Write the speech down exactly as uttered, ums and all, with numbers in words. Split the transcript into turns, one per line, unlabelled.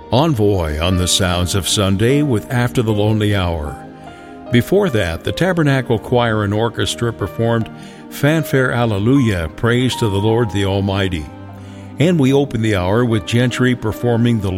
Envoy on the Sounds of Sunday with After the Lonely Hour. Before that, the Tabernacle Choir and Orchestra performed Fanfare Alleluia, Praise to the Lord the Almighty. And we opened the hour with Gentry performing the